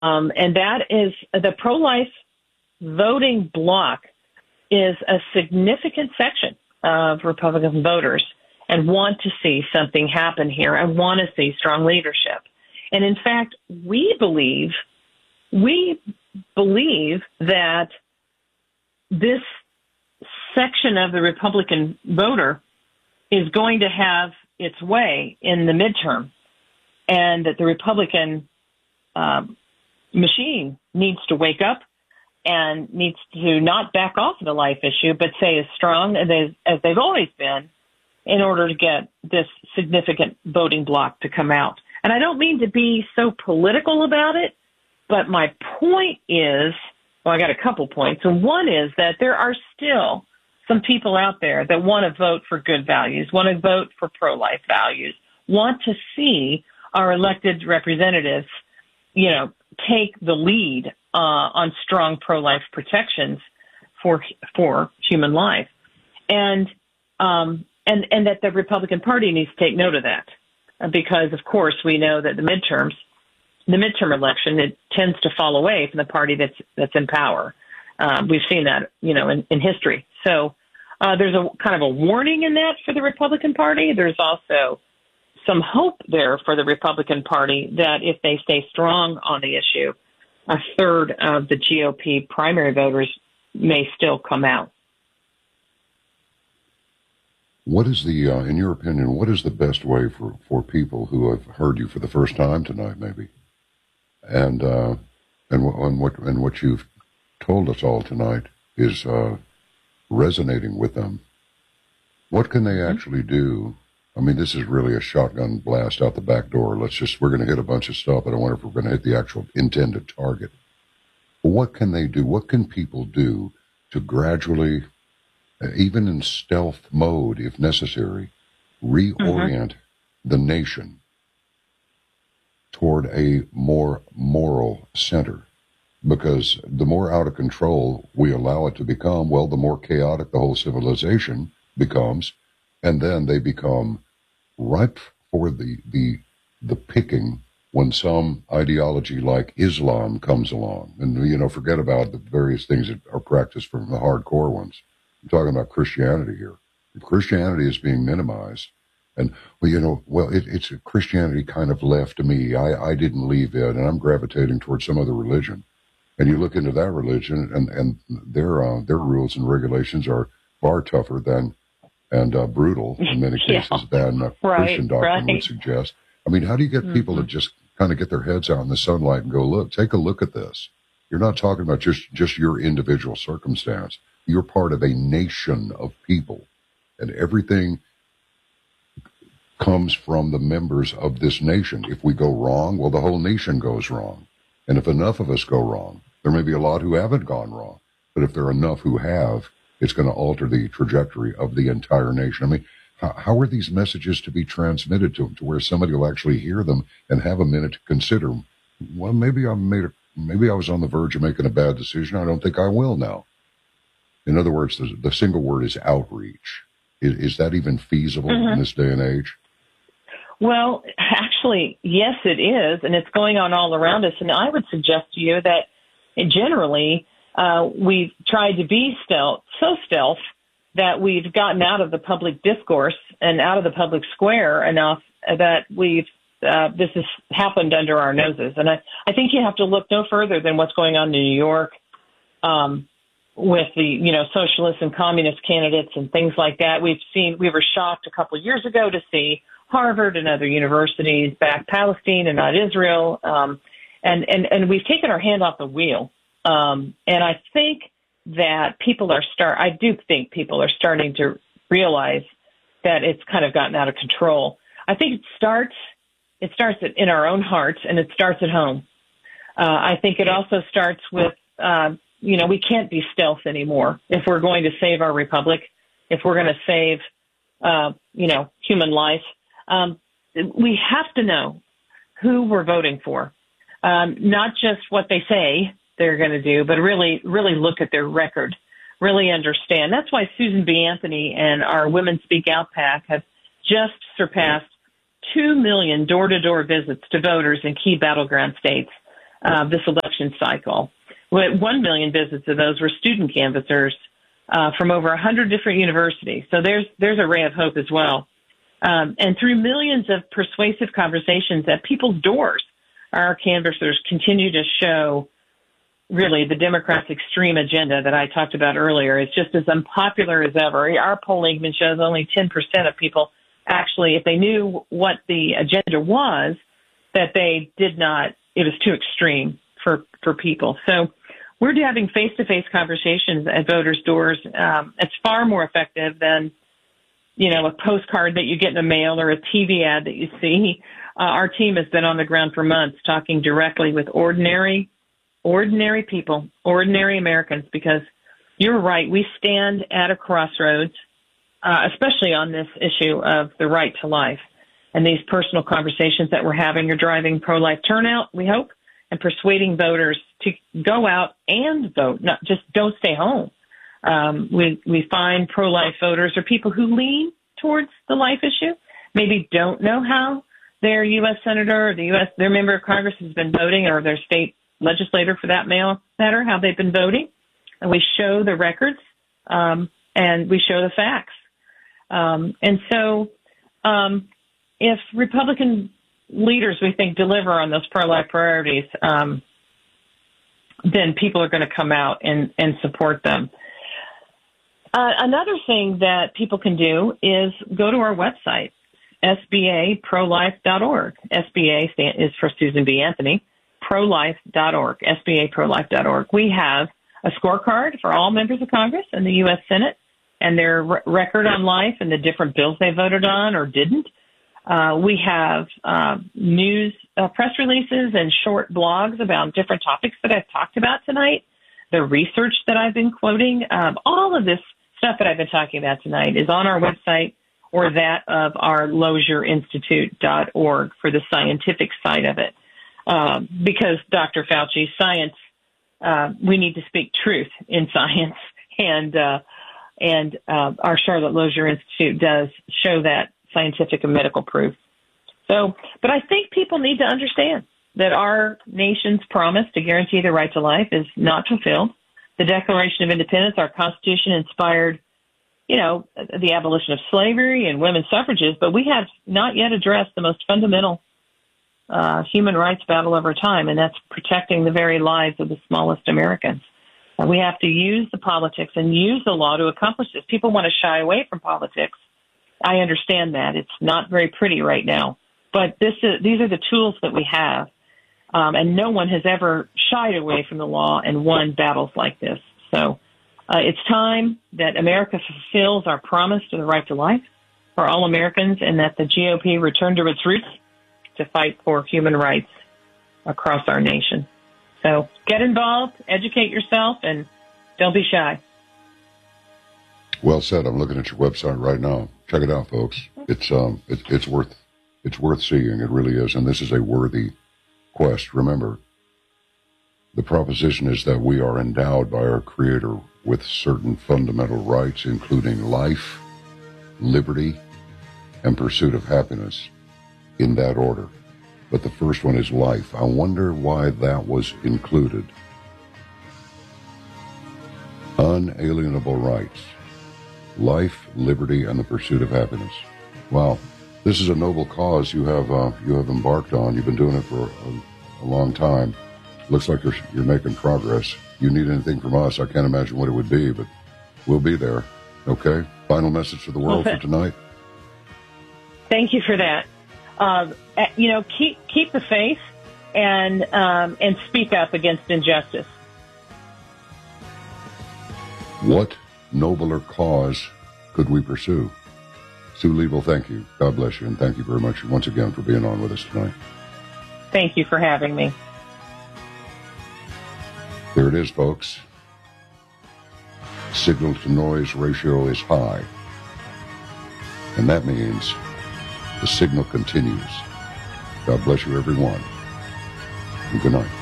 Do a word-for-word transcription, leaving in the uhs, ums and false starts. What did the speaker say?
Um, and that is the pro-life voting bloc is a significant section of Republican voters and want to see something happen here and want to see strong leadership. And in fact, we believe, we believe that this section of the Republican voter is going to have its way in the midterm, and that the Republican um, machine needs to wake up and needs to not back off the life issue, but stay as strong as, they, as they've always been in order to get this significant voting bloc to come out. And I don't mean to be so political about it, but my point is, well, I got a couple points. And one is that there are still some people out there that want to vote for good values, want to vote for pro-life values, want to see our elected representatives, you know, take the lead uh, on strong pro-life protections for for human life, and um, and and that the Republican Party needs to take note of that, because of course we know that the midterms, the midterm election, it tends to fall away from the party that's that's in power. Um, we've seen that, you know, in, in history. So uh, there's a kind of a warning in that for the Republican Party. There's also some hope there for the Republican Party that if they stay strong on the issue, a third of the G O P primary voters may still come out. What is the, uh, in your opinion, what is the best way for, for people who have heard you for the first time tonight, maybe, and uh, and, and what and what you've told us all tonight is uh, resonating with them? What can they actually do? I mean, this is really a shotgun blast out the back door. Let's just, we're going to hit a bunch of stuff, but I wonder if we're going to hit the actual intended target. But what can they do? What can people do to gradually, even in stealth mode, if necessary, reorient mm-hmm. the nation toward a more moral center? Because the more out of control we allow it to become, well, the more chaotic the whole civilization becomes. And then they become ripe for the, the the picking when some ideology like Islam comes along. And, you know, forget about the various things that are practiced from the hardcore ones. I'm talking about Christianity here. If Christianity is being minimized, and, well, you know, well, it, it's Christianity kind of left me. I, I didn't leave it, and I'm gravitating towards some other religion. And you look into that religion, and, and their uh, their rules and regulations are far tougher than and uh, brutal in many cases yeah. than uh, right, Christian doctrine right. would suggest. I mean, how do you get mm-hmm. people to just kind of get their heads out in the sunlight and go, look, take a look at this? You're not talking about just, just your individual circumstance. You're part of a nation of people, and everything comes from the members of this nation. If we go wrong, well, the whole nation goes wrong. And if enough of us go wrong, there may be a lot who haven't gone wrong, but if there are enough who have, it's going to alter the trajectory of the entire nation. I mean, how, how are these messages to be transmitted to them, to where somebody will actually hear them and have a minute to consider, well, maybe I made a, maybe I was on the verge of making a bad decision. I don't think I will now. In other words, the, the single word is outreach. Is, is that even feasible mm-hmm. in this day and age? Well, actually, yes, it is, and it's going on all around us. And I would suggest to you that generally, Uh, we've tried to be stealth, so stealth that we've gotten out of the public discourse and out of the public square enough that we've, uh, this has happened under our noses. And I, I think you have to look no further than what's going on in New York, um, with the, you know, socialist and communist candidates and things like that. We've seen, we were shocked a couple of years ago to see Harvard and other universities back Palestine and not Israel. Um, and, and, and we've taken our hand off the wheel. Um, and I think that people are start, I do think people are starting to realize that it's kind of gotten out of control. I think it starts, it starts in our own hearts, and it starts at home. Uh, I think it also starts with, uh, you know, we can't be stealth anymore. If we're going to save our republic, if we're going to save, uh, you know, human life, um, we have to know who we're voting for. Um, not just what they say they're going to do, but really, really look at their record, really understand. That's why Susan B. Anthony and our Women Speak Out PAC have just surpassed two million door-to-door visits to voters in key battleground states. uh, this election cycle. One million visits of those were student canvassers uh, from over one hundred different universities. So there's there's a ray of hope as well. Um, and through millions of persuasive conversations at people's doors, our canvassers continue to show really the Democrats' extreme agenda that I talked about earlier is just as unpopular as ever. Our polling even shows only ten percent of people actually, if they knew what the agenda was, that they did not, it was too extreme for, for people. So we're having face-to-face conversations at voters' doors. Um, it's far more effective than, you know, a postcard that you get in the mail or a T V ad that you see. Uh, our team has been on the ground for months talking directly with ordinary, ordinary people, ordinary Americans, because you're right. We stand at a crossroads, uh, especially on this issue of the right to life. And these personal conversations that we're having are driving pro-life turnout, we hope, and persuading voters to go out and vote, not just don't stay home. Um, we, we find pro-life voters are people who lean towards the life issue, maybe don't know how their U S senator or the U S their member of Congress has been voting, or their state legislator for that matter, how they've been voting. And we show the records, um, and we show the facts. Um, and so, um, if Republican leaders, we think, deliver on those pro-life priorities, um, then people are going to come out and, and support them. Uh, another thing that people can do is go to our website, S B A pro life dot org. S B A is for Susan B. Anthony, pro life dot org, S B A pro life dot org. We have a scorecard for all members of Congress and the U S Senate and their r- record on life and the different bills they voted on or didn't. Uh, we have uh, news, uh, press releases and short blogs about different topics that I've talked about tonight, the research that I've been quoting. Um, all of this stuff that I've been talking about tonight is on our website or that of our lozier institute dot org for the scientific side of it. Um, because, Doctor Fauci, science, uh, we need to speak truth in science. And uh, and uh, our Charlotte Lozier Institute does show that scientific and medical proof. So, but I think people need to understand that our nation's promise to guarantee the right to life is not fulfilled. The Declaration of Independence, our Constitution, inspired, you know, the abolition of slavery and women's suffrages, but we have not yet addressed the most fundamental uh, human rights battle of our time, and that's protecting the very lives of the smallest Americans. And we have to use the politics and use the law to accomplish this. People want to shy away from politics. I understand that. It's not very pretty right now. But this is, these are the tools that we have. Um, and no one has ever shied away from the law and won battles like this. So uh, it's time that America fulfills our promise to the right to life for all Americans, and that the G O P return to its roots to fight for human rights across our nation. So get involved, educate yourself, and don't be shy. Well said. I'm looking at your website right now. Check it out, folks. It's um, it, it's worth it's worth seeing. It really is, and this is a worthy quest. Remember, the proposition is that we are endowed by our Creator with certain fundamental rights, including life, liberty, and pursuit of happiness, in that order. But the first one is life. I wonder why that was included. Unalienable rights. Life, liberty, and the pursuit of happiness. Wow, this is a noble cause you have uh, you have embarked on. You've been doing it for a, a long time. Looks like you're, you're making progress. You need anything from us, I can't imagine what it would be, but we'll be there. Okay? Final message to the world for tonight. Thank you for that. Uh, you know, keep keep the faith and um, and speak up against injustice. What nobler cause could we pursue? Sue Liebel, thank you. God bless you, and thank you very much once again for being on with us tonight. Thank you for having me. There it is, folks. Signal to noise ratio is high, and that means the signal continues. God bless you, everyone, and good night.